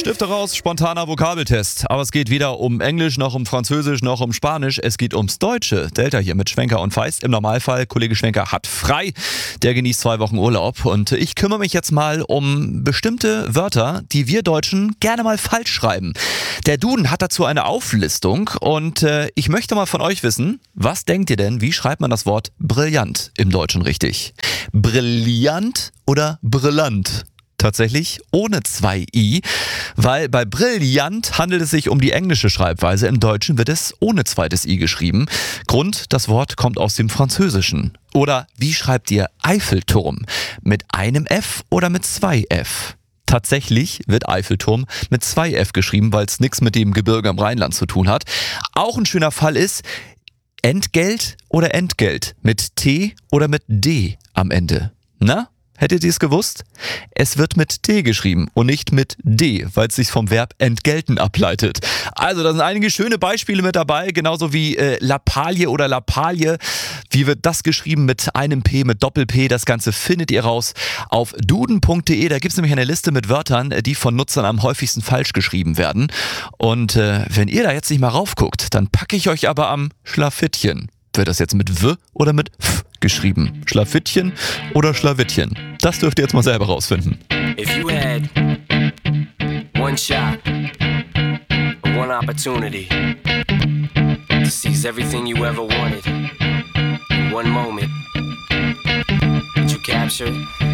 Stifte raus, spontaner Vokabeltest. Aber es geht weder um Englisch, noch um Französisch, noch um Spanisch. Es geht ums Deutsche. Delta hier mit Schwenker und Feist. Im Normalfall, Kollege Schwenker hat frei. Der genießt 2 Wochen Urlaub. Und ich kümmere mich jetzt mal um bestimmte Wörter, die wir Deutschen gerne mal falsch schreiben. Der Duden hat dazu eine Auflistung. Und ich möchte mal von euch wissen, was denkt ihr denn, wie schreibt man das Wort brillant im Deutschen richtig? Brillant oder brillant? Tatsächlich ohne 2 i, weil bei brillant handelt es sich um die englische Schreibweise. Im Deutschen wird es ohne zweites i geschrieben. Grund, das Wort kommt aus dem Französischen. Oder wie schreibt ihr Eiffelturm? Mit einem F oder mit 2 F? Tatsächlich wird Eiffelturm mit 2 F geschrieben, weil es nichts mit dem Gebirge im Rheinland zu tun hat. Auch ein schöner Fall ist Entgelt oder Entgelt? Mit T oder mit D am Ende? Na? Hättet ihr es gewusst? Es wird mit T geschrieben und nicht mit D, weil es sich vom Verb entgelten ableitet. Also da sind einige schöne Beispiele mit dabei, genauso wie Lappalie oder Lappalie. Wie wird das geschrieben mit einem P, mit Doppel-P? Das Ganze findet ihr raus auf duden.de. Da gibt es nämlich eine Liste mit Wörtern, die von Nutzern am häufigsten falsch geschrieben werden. Und wenn ihr da jetzt nicht mal raufguckt, dann packe ich euch aber am Schlafittchen. Wird das jetzt mit W oder mit F geschrieben? Schlafittchen oder Schlawittchen? Das dürft ihr jetzt mal selber rausfinden. If you had one shot, one opportunity to seize everything you ever wanted in one moment, would you capture it?